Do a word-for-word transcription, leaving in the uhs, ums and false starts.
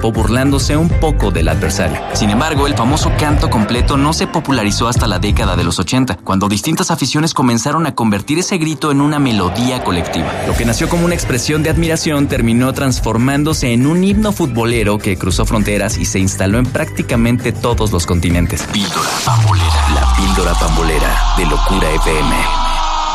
tiempo burlándose un poco del adversario. Sin embargo, el famoso canto completo no se popularizó hasta la década de los ochenta, cuando distintas aficiones comenzaron a convertir ese grito en una melodía colectiva. Lo que nació como una expresión de admiración terminó transformándose en un himno futbolero que cruzó fronteras y se instaló en prácticamente todos los continentes. Píldora Pambolera. La píldora pambolera de Locura F M.